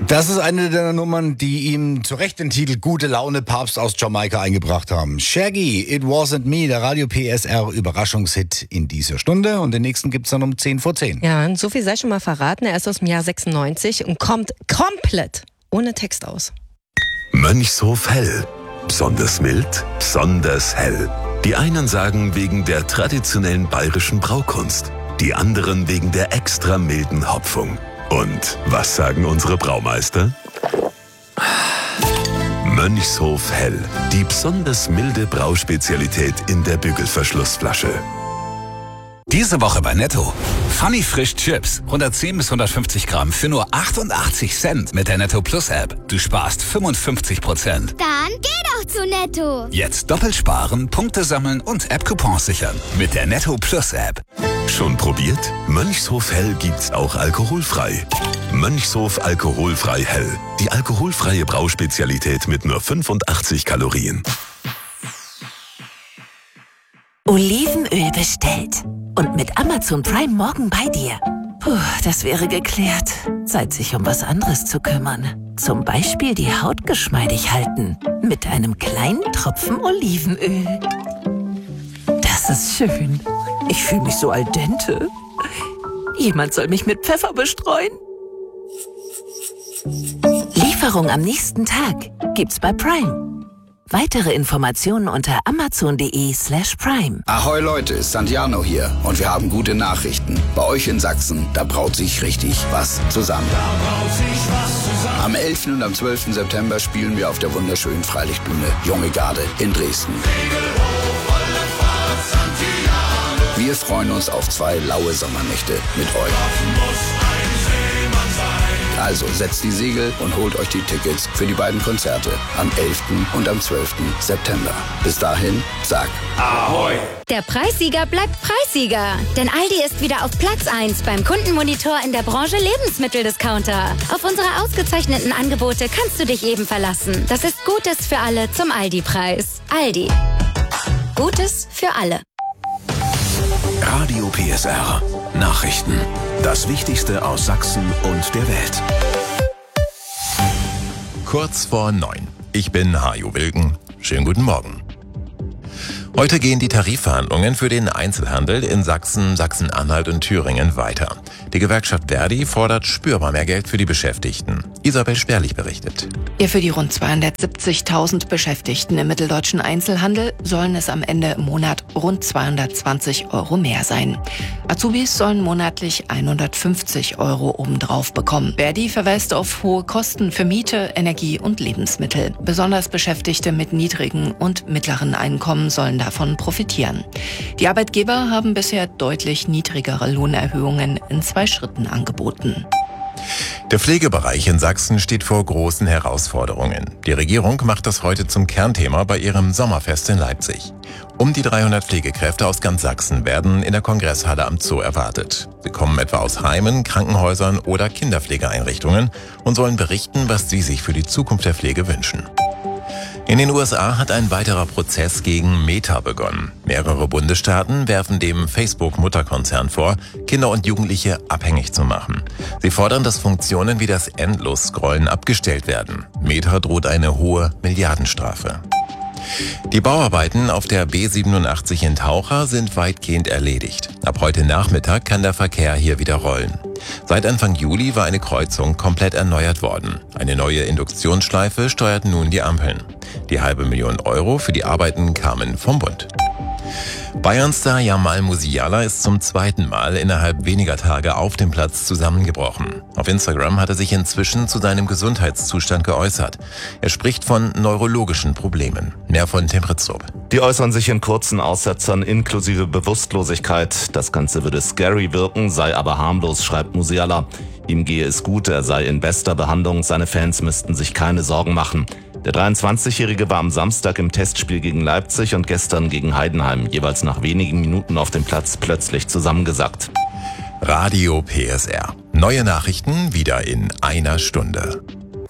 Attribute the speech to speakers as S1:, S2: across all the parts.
S1: Das ist eine der Nummern, die ihm zu Recht den Titel Gute Laune Papst aus Jamaika eingebracht haben. Shaggy, It Wasn't Me, der Radio PSR Überraschungshit in dieser Stunde. Und den nächsten gibt's dann um 10 vor 10.
S2: Ja, und so viel sei schon mal verraten. Er ist aus dem Jahr 96 und kommt komplett ohne Text aus.
S3: Mönchshof Hell. Besonders mild, besonders hell. Die einen sagen wegen der traditionellen bayerischen Braukunst, die anderen wegen der extra milden Hopfung. Und was sagen unsere Braumeister? Mönchshof Hell, die besonders milde Brauspezialität in der Bügelverschlussflasche.
S4: Diese Woche bei Netto. Funny Frisch Chips. 110 bis 150 Gramm für nur 88 Cent mit der Netto Plus App. Du sparst 55%.
S5: Dann geh doch zu Netto.
S4: Jetzt doppelt sparen, Punkte sammeln und App-Coupons sichern. Mit der Netto Plus App.
S3: Schon probiert? Mönchshof Hell gibt's auch alkoholfrei. Mönchshof Alkoholfrei Hell. Die alkoholfreie Brauspezialität mit nur 85 Kalorien.
S6: Olivenöl bestellt. Und mit Amazon Prime morgen bei dir. Puh, das wäre geklärt. Zeit, sich um was anderes zu kümmern. Zum Beispiel die Haut geschmeidig halten. Mit einem kleinen Tropfen Olivenöl. Das ist schön. Ich fühle mich so al dente. Jemand soll mich mit Pfeffer bestreuen. Lieferung am nächsten Tag gibt's bei Prime. Weitere Informationen unter amazon.de/prime.
S7: Ahoi Leute, Santiano hier und wir haben gute Nachrichten. Bei euch in Sachsen, da braut sich richtig was zusammen. Am 11. und am 12. September spielen wir auf der wunderschönen Freilichtbühne Junge Garde in Dresden. Wir freuen uns auf 2 laue Sommernächte mit euch. Also setzt die Segel und holt euch die Tickets für die beiden Konzerte am 11. und am 12. September. Bis dahin, sag Ahoi!
S5: Der Preissieger bleibt Preissieger. Denn Aldi ist wieder auf Platz 1 beim Kundenmonitor in der Branche Lebensmitteldiscounter. Auf unsere ausgezeichneten Angebote kannst du dich eben verlassen. Das ist Gutes für alle zum Aldi-Preis. Aldi. Gutes für alle.
S3: Radio PSR. Nachrichten. Das Wichtigste aus Sachsen und der Welt.
S8: Kurz vor 9. Ich bin Hajo Wilken. Schönen guten Morgen. Heute gehen die Tarifverhandlungen für den Einzelhandel in Sachsen, Sachsen-Anhalt und Thüringen weiter. Die Gewerkschaft Verdi fordert spürbar mehr Geld für die Beschäftigten. Isabel Sperlich berichtet.
S9: Ja, für die rund 270.000 Beschäftigten im mitteldeutschen Einzelhandel sollen es am Ende im Monat rund 220 € mehr sein. Azubis sollen monatlich 150 € obendrauf bekommen. Verdi verweist auf hohe Kosten für Miete, Energie und Lebensmittel. Besonders Beschäftigte mit niedrigen und mittleren Einkommen sollen davon profitieren. Die Arbeitgeber haben bisher deutlich niedrigere Lohnerhöhungen in 2 Schritten angeboten.
S8: Der Pflegebereich in Sachsen steht vor großen Herausforderungen. Die Regierung macht das heute zum Kernthema bei ihrem Sommerfest in Leipzig. Um die 300 Pflegekräfte aus ganz Sachsen werden in der Kongresshalle am Zoo erwartet. Sie kommen etwa aus Heimen, Krankenhäusern oder Kinderpflegeeinrichtungen und sollen berichten, was sie sich für die Zukunft der Pflege wünschen. In den USA hat ein weiterer Prozess gegen Meta begonnen. Mehrere Bundesstaaten werfen dem Facebook-Mutterkonzern vor, Kinder und Jugendliche abhängig zu machen. Sie fordern, dass Funktionen wie das Endlos-Scrollen abgestellt werden. Meta droht eine hohe Milliardenstrafe. Die Bauarbeiten auf der B87 in Taucha sind weitgehend erledigt. Ab heute Nachmittag kann der Verkehr hier wieder rollen. Seit Anfang Juli war eine Kreuzung komplett erneuert worden. Eine neue Induktionsschleife steuert nun die Ampeln. Die $500.000 € für die Arbeiten kamen vom Bund. Bayern-Star Jamal Musiala ist zum 2. Mal innerhalb weniger Tage auf dem Platz zusammengebrochen. Auf Instagram hat er sich inzwischen zu seinem Gesundheitszustand geäußert. Er spricht von neurologischen Problemen. Mehr von Tim Pritztrup.
S10: Die äußern sich in kurzen Aussetzern inklusive Bewusstlosigkeit. Das Ganze würde scary wirken, sei aber harmlos, schreibt Musiala. Ihm gehe es gut, er sei in bester Behandlung, seine Fans müssten sich keine Sorgen machen. Der 23-Jährige war am Samstag im Testspiel gegen Leipzig und gestern gegen Heidenheim jeweils nach wenigen Minuten auf dem Platz plötzlich zusammengesackt.
S8: Radio PSR. Neue Nachrichten wieder in einer Stunde.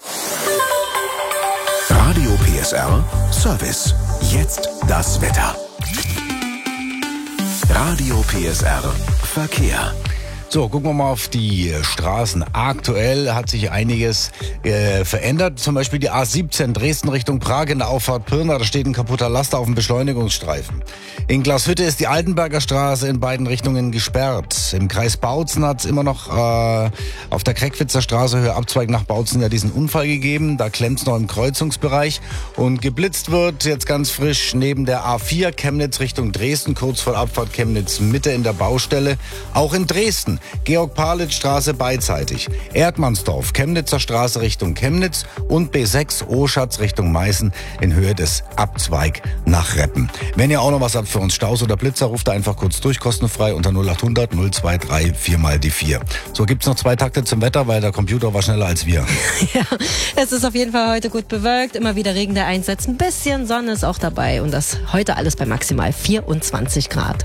S3: Radio PSR Service. Jetzt das Wetter. Radio PSR Verkehr.
S1: So, gucken wir mal auf die Straßen. Aktuell hat sich einiges verändert. Zum Beispiel die A17 Dresden Richtung Prag in der Auffahrt Pirna. Da steht ein kaputter Laster auf dem Beschleunigungsstreifen. In Glashütte ist die Altenberger Straße in beiden Richtungen gesperrt. Im Kreis Bautzen hat es immer noch auf der Kreckwitzer Straße Höhe Abzweig nach Bautzen ja diesen Unfall gegeben. Da klemmt es noch im Kreuzungsbereich. Und geblitzt wird jetzt ganz frisch neben der A4 Chemnitz Richtung Dresden, kurz vor Abfahrt Chemnitz Mitte in der Baustelle. Auch in Dresden, Georg-Palitz-Straße beidseitig. Erdmannsdorf, Chemnitzer Straße Richtung Chemnitz und B6 Oschatz Richtung Meißen in Höhe des Abzweig nach Reppen. Wenn ihr auch noch was habt für uns, Staus oder Blitzer, ruft da einfach kurz durch, kostenfrei unter 0800 023 4 mal die 4. So, gibt's noch 2 Takte zum Wetter, weil der Computer war schneller als wir.
S2: Ja, es ist auf jeden Fall heute gut bewölkt, immer wieder Regen, der einsetzt, ein bisschen Sonne ist auch dabei und das heute alles bei maximal 24 Grad.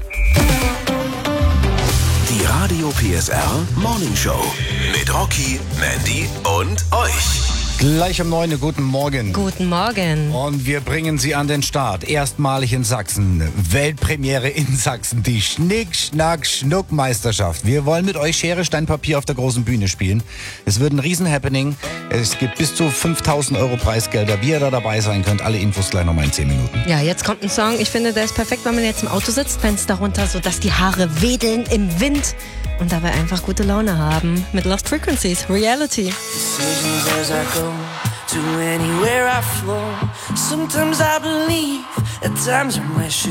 S3: Die Radio PSR Morning Show mit Rocky, Mandy und euch.
S1: Gleich um 9 Uhr, guten Morgen.
S2: Guten Morgen.
S1: Und wir bringen Sie an den Start. Erstmalig in Sachsen. Weltpremiere in Sachsen. Die Schnick-Schnack-Schnuck-Meisterschaft. Wir wollen mit euch Schere, Stein, Papier auf der großen Bühne spielen. Es wird ein Riesen-Happening. Es gibt bis zu 5.000 Euro Preisgelder. Wie ihr da dabei sein könnt, alle Infos gleich nochmal in 10 Minuten.
S2: Ja, jetzt kommt ein Song. Ich finde, der ist perfekt, wenn man jetzt im Auto sitzt, Fenster runter, sodass die Haare wedeln im Wind und dabei einfach gute Laune haben. Mit Lost Frequencies, Reality.
S11: Decisions as I go to anywhere I flow. Sometimes I believe, at times I wish.